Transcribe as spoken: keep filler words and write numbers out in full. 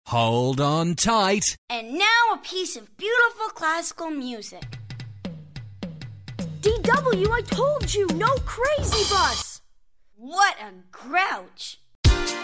Hold on tight. And now a piece of beautiful classical music. D W, I told you, no crazy bus! What a grouch!